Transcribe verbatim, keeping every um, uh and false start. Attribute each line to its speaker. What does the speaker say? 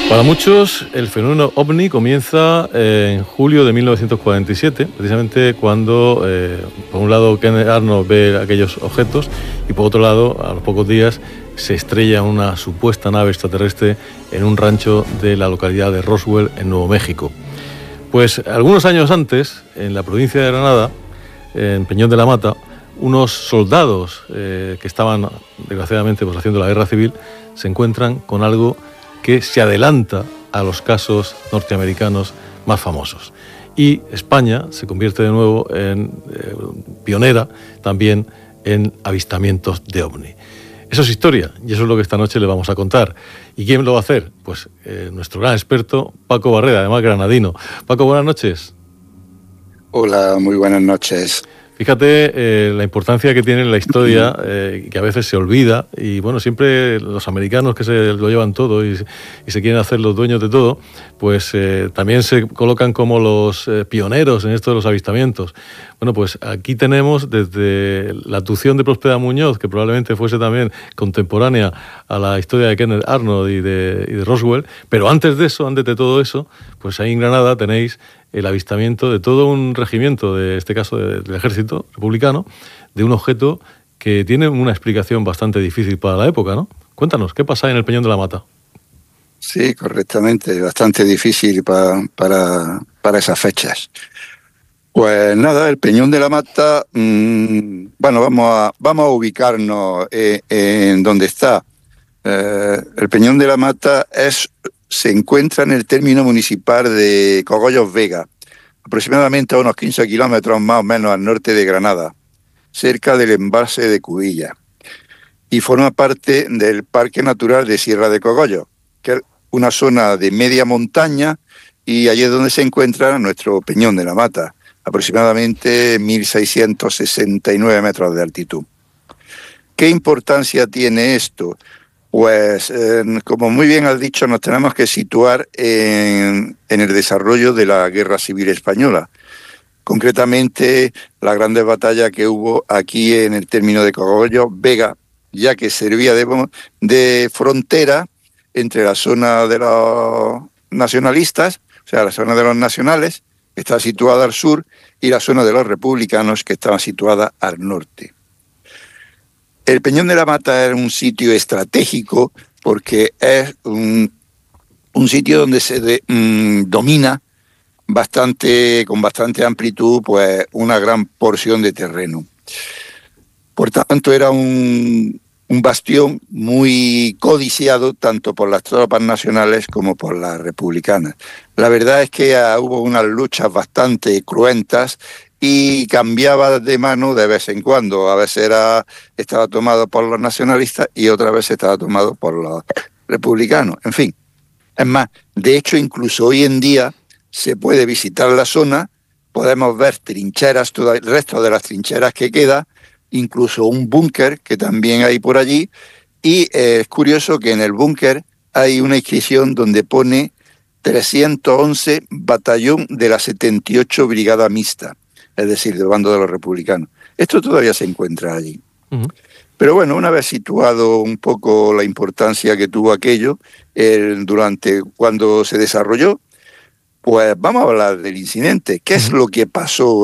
Speaker 1: Para muchos, el fenómeno ovni comienza en julio de mil novecientos cuarenta y siete, precisamente cuando, eh, por un lado, Kenneth Arnold ve aquellos objetos y, por otro lado, a los pocos días, se estrella una supuesta nave extraterrestre en un rancho de la localidad de Roswell, en Nuevo México. Pues algunos años antes, en la provincia de Granada, en Peñón de la Mata, unos soldados eh, que estaban, desgraciadamente, pues, haciendo la guerra civil, se encuentran con algo que se adelanta a los casos norteamericanos más famosos. Y España se convierte de nuevo en eh, pionera también en avistamientos de ovni. Eso es historia y eso es lo que esta noche le vamos a contar. ¿Y quién lo va a hacer? Pues eh, nuestro gran experto, Paco Barreda, además granadino. Paco, buenas noches.
Speaker 2: Hola, muy buenas noches.
Speaker 1: Fíjate eh, la importancia que tiene la historia, eh, que a veces se olvida, y bueno, siempre los americanos que se lo llevan todo y, y se quieren hacer los dueños de todo, pues eh, también se colocan como los eh, pioneros en esto de los avistamientos. Bueno, pues aquí tenemos desde la actuación de Próspera Muñoz, que probablemente fuese también contemporánea a la historia de Kenneth Arnold y de, y de Roswell, pero antes de eso, antes de todo eso, pues ahí en Granada tenéis el avistamiento de todo un regimiento, de este caso de, del ejército republicano, de un objeto que tiene una explicación bastante difícil para la época, ¿no? Cuéntanos, ¿qué pasa en el Peñón de la Mata?
Speaker 2: Sí, correctamente, bastante difícil pa, para, para esas fechas. Pues nada, el Peñón de la Mata, mmm, bueno, vamos a, vamos a ubicarnos eh, en donde está. Eh, el Peñón de la Mata es, se encuentra en el término municipal de Cogollos Vega, aproximadamente a unos quince kilómetros más o menos al norte de Granada, cerca del embalse de Cubilla, y forma parte del Parque Natural de Sierra de Cogollos, que es una zona de media montaña, y allí es donde se encuentra nuestro Peñón de la Mata, aproximadamente mil seiscientos sesenta y nueve metros de altitud. ¿Qué importancia tiene esto? Pues, eh, como muy bien has dicho, nos tenemos que situar en, en el desarrollo de la Guerra Civil Española. Concretamente, la grandes batalla que hubo aquí en el término de Cogollos Vega, ya que servía de, de frontera entre la zona de los nacionalistas, o sea, la zona de los nacionales, que está situada al sur, y la zona de los republicanos, que estaba situada al norte. El Peñón de la Mata es un sitio estratégico porque es un, un sitio donde se de, um, domina bastante, con bastante amplitud, pues una gran porción de terreno. Por tanto, era un, un bastión muy codiciado tanto por las tropas nacionales como por las republicanas. La verdad es que uh, hubo unas luchas bastante cruentas y cambiaba de mano de vez en cuando. A veces era, estaba tomado por los nacionalistas y otra vez estaba tomado por los republicanos. En fin, es más, de hecho, incluso hoy en día se puede visitar la zona, podemos ver trincheras, todo el resto de las trincheras que queda, incluso un búnker que también hay por allí, y eh, es curioso que en el búnker hay una inscripción donde pone trescientos once Batallón de la setenta y ocho Brigada Mixta, es decir, del bando de los republicanos. Esto todavía se encuentra allí. Uh-huh. Pero bueno, una vez situado un poco la importancia que tuvo aquello el, durante cuando se desarrolló, pues vamos a hablar del incidente. ¿Qué uh-huh. es lo que pasó